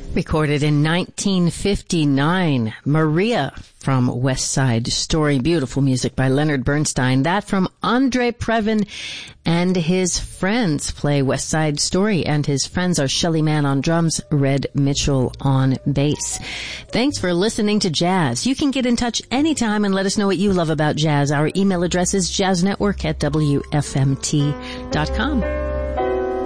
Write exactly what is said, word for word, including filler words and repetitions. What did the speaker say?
Recorded in nineteen fifty-nine, Maria from West Side Story. Beautiful music by Leonard Bernstein. That from Andre Previn and his friends play West Side Story, and his friends are Shelly Mann on drums, Red Mitchell on bass. Thanks for listening to Jazz. You can get in touch anytime and let us know what you love about jazz. Our email address is jazznetwork at W F M T dot com.